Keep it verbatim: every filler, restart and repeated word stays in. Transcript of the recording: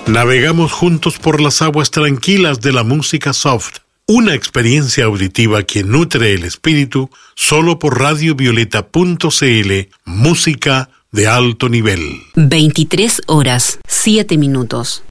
Navegamos juntos por las aguas tranquilas de la música soft, una experiencia auditiva que nutre el espíritu, solo por radio violeta punto c l, música de alto nivel. veintitrés horas, siete minutos.